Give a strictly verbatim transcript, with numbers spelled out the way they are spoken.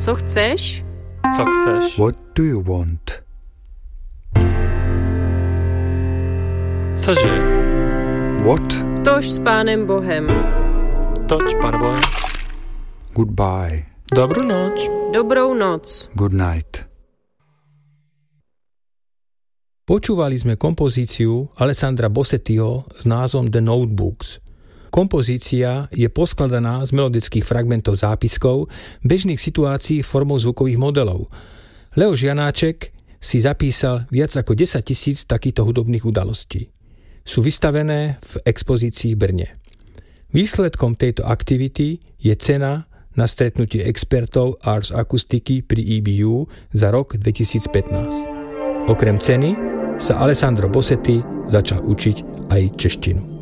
Co chceš? Co chceš? What do you want? Cože? What? Tož s pánem Bohem. Toč, pán Bohem. Goodbye. Dobrú noč. Dobrou noc. Good night. Počúvali sme kompozíciu Alessandra Bossettiho s názvom The Notebooks. Kompozícia je poskladaná z melodických fragmentov zápiskov bežných situácií formou zvukových modelov. Leoš Janáček si zapísal viac ako desaťtisíc takýchto hudobných udalostí. Sú vystavené v expozícii v Brne. Výsledkom tejto aktivity je cena na stretnutie expertov Ars Akustiky pri í bé ú za rok dvetisícpätnásť. Okrem ceny sa Alessandro Bossetti začal učiť aj češtinu.